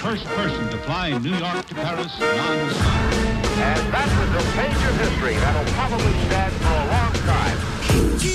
first person to fly New York to Paris non-stop. And that was a page of history that'll probably